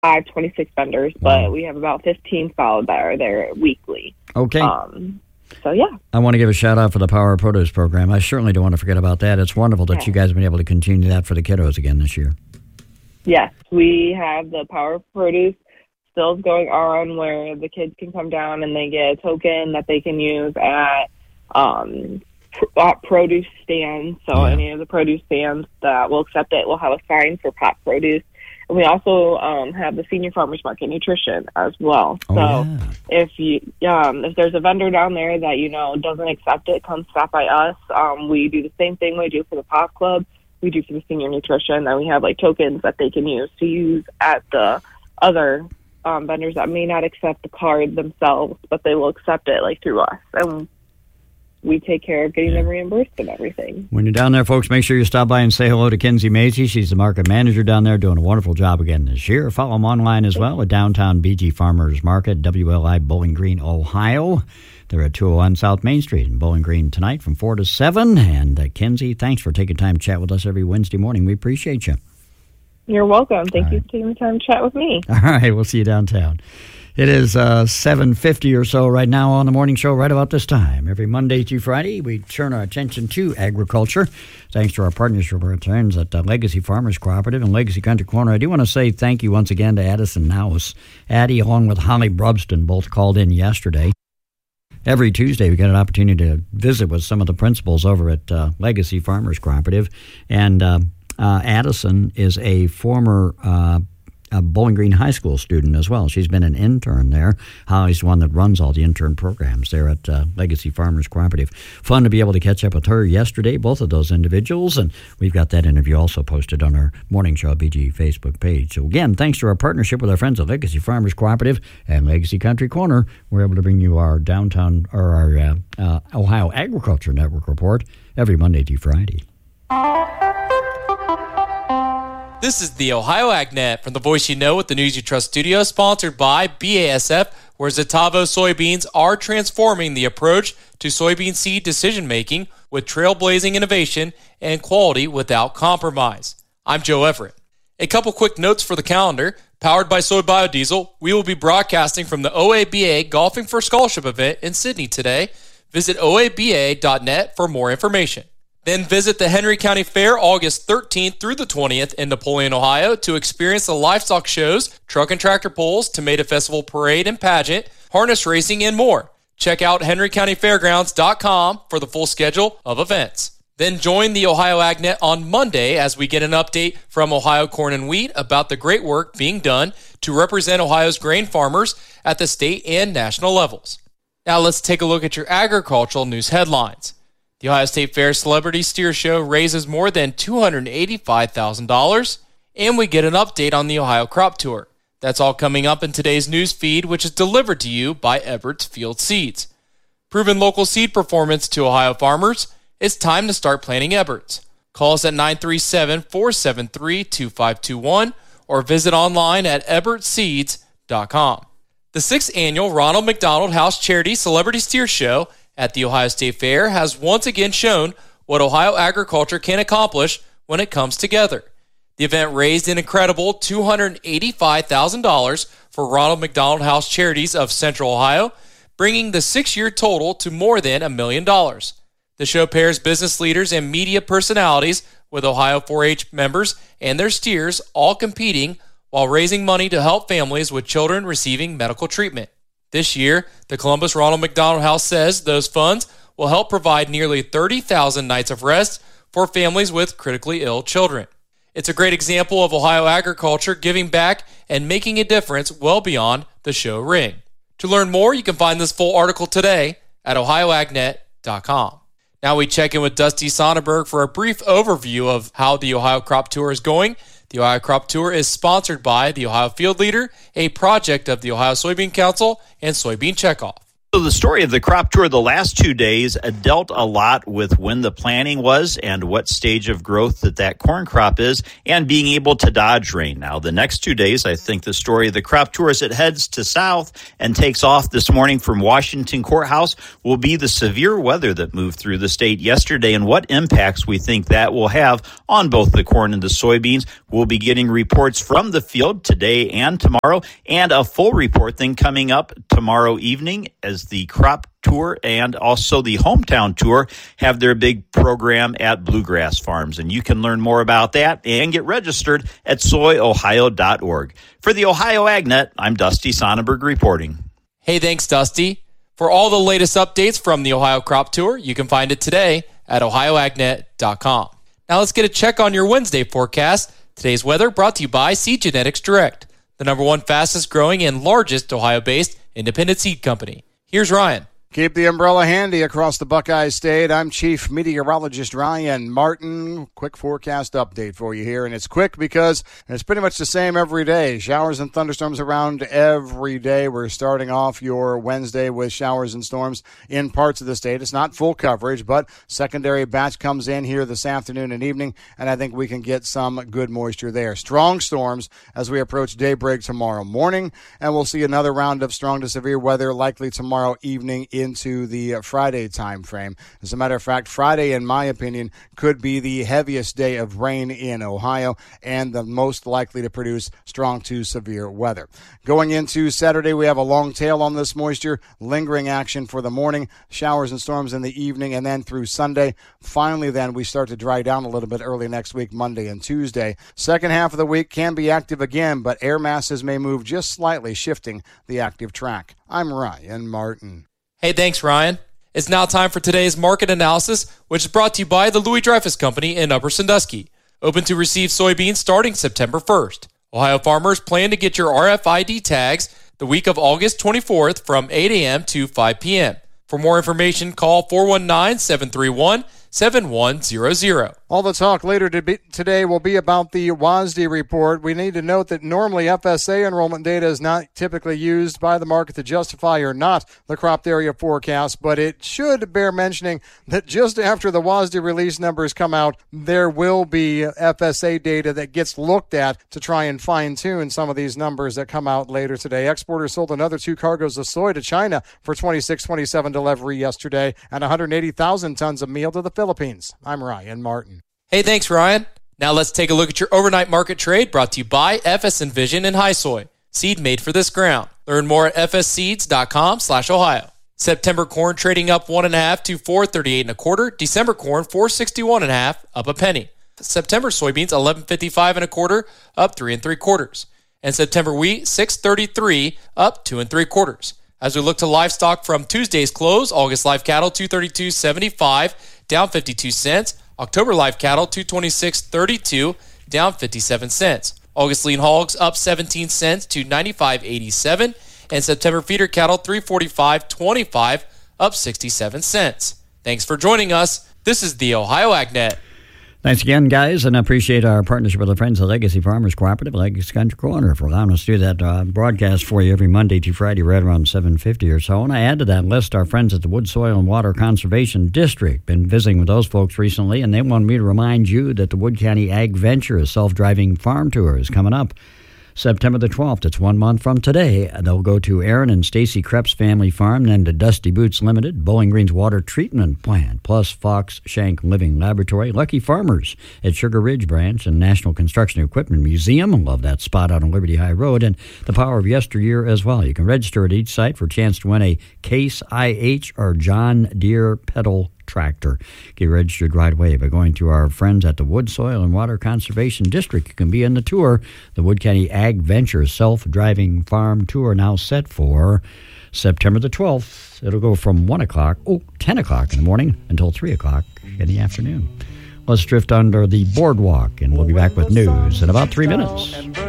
26 vendors, but we have about 15 solid that are there weekly. Okay. So, yeah. I want to give a shout-out for the Power of Produce program. I certainly don't want to forget about that. It's wonderful that you guys have been able to continue that for the kiddos again this year. Yes, we have the Power of Produce still going on where the kids can come down and they get a token that they can use at produce stands. So any of the produce stands that will accept it will have a sign for Pop Produce. And we also have the Senior Farmers Market Nutrition as well. If there's a vendor down there that doesn't accept it, come stop by us. We do the same thing we do for the Pop Club. We do for the Senior Nutrition. And we have tokens that they can use at the other vendors that may not accept the card themselves, but they will accept it through us. And we take care of getting them reimbursed and everything. When you're down there, folks, make sure you stop by and say hello to Kinsey Macy. She's the market manager down there, doing a wonderful job again this year. Follow them online as well at Downtown BG Farmers Market, WLI Bowling Green, Ohio. They're at 201 South Main Street in Bowling Green tonight from 4 to 7. And Kinsey, thanks for taking time to chat with us every Wednesday morning. We appreciate you. You're welcome. Thank you for taking the time to chat with me. All right, we'll see you downtown. It is 7:50 or so right now on the morning show right about this time. Every Monday through Friday, we turn our attention to agriculture. Thanks to our partnership returns at Legacy Farmers Cooperative and Legacy Country Corner. I do want to say thank you once again to Addison Naus. Addie, along with Holly Brubston, both called in yesterday. Every Tuesday, we get an opportunity to visit with some of the principals over at Legacy Farmers Cooperative. And Addison is a former Bowling Green High School student as well. She's been an intern there. Holly's the one that runs all the intern programs there at Legacy Farmers Cooperative. Fun to be able to catch up with her yesterday, both of those individuals, and we've got that interview also posted on our Morning Show BG Facebook page. So again, thanks to our partnership with our friends at Legacy Farmers Cooperative and Legacy Country Corner, we're able to bring you our downtown or our Ohio Agriculture Network report every Monday through Friday. This is the Ohio AgNet from the Voice You Know with the News You Trust studio, sponsored by BASF, where Zetavo soybeans are transforming the approach to soybean seed decision-making with trailblazing innovation and quality without compromise. I'm Joe Everett. A couple quick notes for the calendar. Powered by Soy Biodiesel, we will be broadcasting from the OABA Golfing for Scholarship event in Sydney today. Visit oaba.net for more information. Then visit the Henry County Fair August 13th through the 20th in Napoleon, Ohio to experience the livestock shows, truck and tractor pulls, Tomato Festival Parade and Pageant, harness racing, and more. Check out henrycountyfairgrounds.com for the full schedule of events. Then join the Ohio AgNet on Monday as we get an update from Ohio Corn and Wheat about the great work being done to represent Ohio's grain farmers at the state and national levels. Now let's take a look at your agricultural news headlines. The Ohio State Fair Celebrity Steer Show raises more than $285,000, and we get an update on the Ohio Crop Tour. That's all coming up in today's news feed, which is delivered to you by Ebert's Field Seeds. Proven local seed performance to Ohio farmers. It's time to start planting Ebert's. Call us at 937-473-2521 or visit online at ebertseeds.com. The 6th annual Ronald McDonald House Charity Celebrity Steer Show at the Ohio State Fair has once again shown what Ohio agriculture can accomplish when it comes together. The event raised an incredible $285,000 for Ronald McDonald House Charities of Central Ohio, bringing the 6-year total to more than $1 million. The show pairs business leaders and media personalities with Ohio 4-H members and their steers, all competing while raising money to help families with children receiving medical treatment. This year, the Columbus Ronald McDonald House says those funds will help provide nearly 30,000 nights of rest for families with critically ill children. It's a great example of Ohio agriculture giving back and making a difference well beyond the show ring. To learn more, you can find this full article today at ohioagnet.com. Now we check in with Dusty Sonnenberg for a brief overview of how the Ohio Crop Tour is going. The Ohio Crop Tour is sponsored by the Ohio Field Leader, a project of the Ohio Soybean Council and Soybean Checkoff. So the story of the crop tour the last 2 days dealt a lot with when the planting was and what stage of growth that corn crop is and being able to dodge rain. Now, the next 2 days, I think the story of the crop tour as it heads to south and takes off this morning from Washington Courthouse will be the severe weather that moved through the state yesterday and what impacts we think that will have on both the corn and the soybeans. We'll be getting reports from the field today and tomorrow, and a full report then coming up tomorrow evening as the crop tour and also the hometown tour have their big program at Bluegrass Farms. And you can learn more about that and get registered at soyohio.org. For the Ohio AgNet, I'm Dusty Sonnenberg reporting. Hey, thanks, Dusty. For all the latest updates from the Ohio Crop Tour, you can find it today at ohioagnet.com. Now let's get a check on your Wednesday forecast. Today's weather brought to you by Seed Genetics Direct, the #1 fastest growing and largest Ohio-based independent seed company. Here's Ryan. Keep the umbrella handy across the Buckeye State. I'm Chief Meteorologist Ryan Martin. Quick forecast update for you here, and it's quick because it's pretty much the same every day. Showers and thunderstorms around every day. We're starting off your Wednesday with showers and storms in parts of the state. It's not full coverage, but secondary batch comes in here this afternoon and evening, and I think we can get some good moisture there. Strong storms as we approach daybreak tomorrow morning, and we'll see another round of strong to severe weather likely tomorrow evening into the Friday time frame. As a matter of fact, Friday, in my opinion, could be the heaviest day of rain in Ohio and the most likely to produce strong to severe weather. Going into Saturday, we have a long tail on this moisture, lingering action for the morning, showers and storms in the evening, and then through Sunday. Finally, then, we start to dry down a little bit early next week, Monday and Tuesday. Second half of the week can be active again, but air masses may move just slightly, shifting the active track. I'm Ryan Martin. Hey, thanks, Ryan. It's now time for today's market analysis, which is brought to you by the Louis Dreyfus Company in Upper Sandusky. Open to receive soybeans starting September 1st. Ohio farmers plan to get your RFID tags the week of August 24th from 8 a.m. to 5 p.m. For more information, call 419-731-7100. All the talk later today will be about the WASDE report. We need to note that normally FSA enrollment data is not typically used by the market to justify or not the crop area forecast, but it should bear mentioning that just after the WASDE release numbers come out, there will be FSA data that gets looked at to try and fine-tune some of these numbers that come out later today. Exporters sold another 2 cargoes of soy to China for 26-27 delivery yesterday and 180,000 tons of meal to the Philippines. I'm Ryan Martin. Hey, thanks, Ryan. Now let's take a look at your overnight market trade brought to you by FS Envision and High Soy. Seed made for this ground. Learn more at fsseeds.com/Ohio. September corn trading up 1.5 to 438 1/4. December corn 461 1/2, up a penny. September soybeans 1155 1/4, up 3 3/4. And September wheat 633, up 2 3/4. As we look to livestock from Tuesday's close, August live cattle 232.75, down 52 cents. October live cattle 226.32, down 57 cents. August lean hogs up 17 cents to 95.87, and September feeder cattle 345.25, up 67 cents. Thanks for joining us. This is the Ohio AgNet. Thanks again, guys, and I appreciate our partnership with the Friends of Legacy Farmers Cooperative, Legacy Country Corner, for allowing us to do that broadcast for you every Monday to Friday right around 7:50 or so. And I add to that list our friends at the Wood, Soil, and Water Conservation District. Been visiting with those folks recently, and they want me to remind you that the Wood County Ag Ventures self-driving farm tour is coming up September the 12th. It's 1 month from today. They'll go to Aaron and Stacy Krepp's family farm, then to Dusty Boots Limited, Bowling Green's water treatment plant, plus Fox Shank Living Laboratory, Lucky Farmers at Sugar Ridge Branch, and National Construction Equipment Museum. I love that spot out on Liberty High Road, and the Power of Yesteryear as well. You can register at each site for a chance to win a Case IH or John Deere pedal tractor. Get registered right away by going to our friends at the Wood, Soil, and Water Conservation District. You can be in the tour. The Wood County Ag Ventures Self-Driving Farm Tour now set for September the 12th. It'll go from 10 o'clock in the morning until 3 o'clock in the afternoon. Let's drift under the boardwalk, and we'll be back with news in about 3 minutes.